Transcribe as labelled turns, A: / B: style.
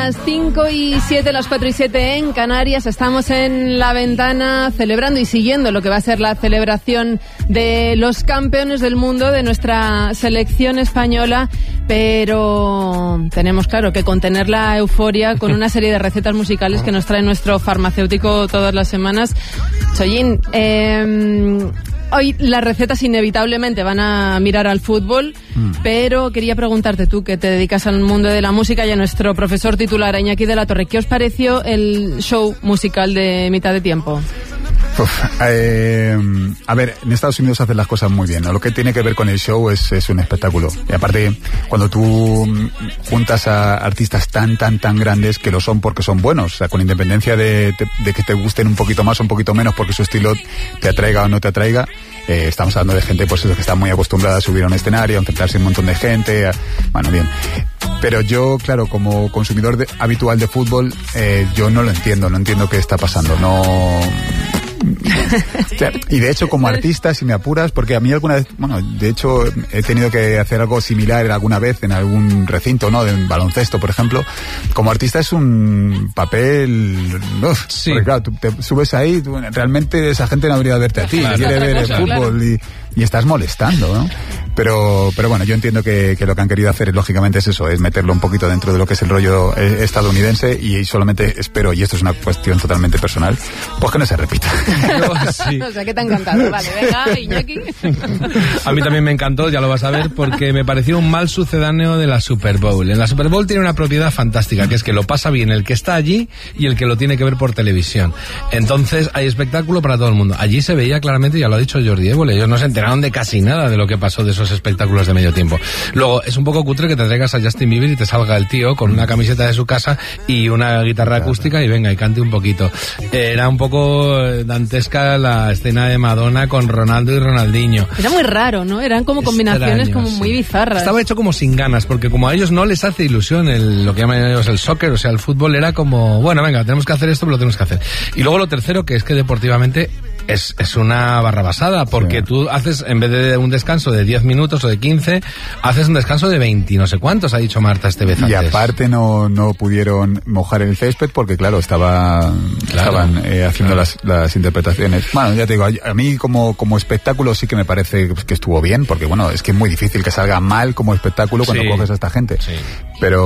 A: Las 5:07, las 4:07 en Canarias. Estamos en La Ventana celebrando y siguiendo lo que va a ser la celebración de los campeones del mundo de nuestra selección española, pero tenemos, claro, que contener la euforia con una serie de recetas musicales que nos trae nuestro farmacéutico todas las semanas. Chollín, hoy las recetas inevitablemente van a mirar al fútbol, pero quería preguntarte, tú que te dedicas al mundo de la música, y a nuestro profesor titular, Iñaki de la Torre, ¿qué os pareció el show musical de mitad de tiempo?
B: A ver, en Estados Unidos hacen las cosas muy bien, ¿no? Lo que tiene que ver con el show es un espectáculo. Y aparte, cuando tú juntas a artistas tan grandes, que lo son porque son buenos, o sea, con independencia de que te gusten un poquito más o un poquito menos, porque su estilo te atraiga o no te atraiga, estamos hablando de gente, pues eso, que está muy acostumbrada a subir a un escenario, a enfrentarse a un montón de gente, bueno, bien. Pero yo, claro, como consumidor habitual de fútbol, yo no entiendo qué está pasando, y de hecho, como artista, si me apuras, porque a mí alguna vez, bueno, de hecho he tenido que hacer algo similar alguna vez en algún recinto, ¿no? De baloncesto, por ejemplo. Como artista es un papel, sí. Porque claro, tú te subes ahí, realmente esa gente no debería verte a ti, claro, quiere ver el fútbol, y estás molestando, ¿no? Pero bueno, yo entiendo que lo que han querido hacer, lógicamente, es eso, es meterlo un poquito dentro de lo que es el rollo estadounidense, y solamente espero, y esto es una cuestión totalmente personal, pues que no se repita.
A: Sí. O sea, que te ha encantado. Vale, venga, Iñaki.
C: A mí también me encantó, ya lo vas a ver, porque me pareció un mal sucedáneo de la Super Bowl. En la Super Bowl tiene una propiedad fantástica, que es que lo pasa bien el que está allí y el que lo tiene que ver por televisión. Entonces hay espectáculo para todo el mundo. Allí se veía claramente, ya lo ha dicho Jordi Évole, ellos no se enteraron de casi nada de lo que pasó de esos espectáculos de medio tiempo. Luego, es un poco cutre que te traigas a Justin Bieber y te salga el tío con una camiseta de su casa y una guitarra acústica y venga, y cante un poquito. Era un poco dantesca la escena de Madonna con Ronaldo y Ronaldinho.
A: Era muy raro, ¿no? Eran como combinaciones como muy bizarras.
C: Estaba hecho como sin ganas, porque como a ellos no les hace ilusión lo que llaman ellos el soccer, o sea, el fútbol, era como, bueno, venga, tenemos que hacer esto, pero lo tenemos que hacer. Y luego lo tercero, que es que deportivamente es una barrabasada, porque sí. Tú haces, en vez de un descanso de 10 minutos o de 15, haces un descanso de 20, no sé cuántos, ha dicho Marta este vez antes.
B: Y aparte no pudieron mojar el césped porque, claro, estaban haciendo las interpretaciones. Bueno, ya te digo, a mí como espectáculo sí que me parece que estuvo bien, porque, bueno, es que es muy difícil que salga mal como espectáculo cuando coges a esta gente. Sí. Pero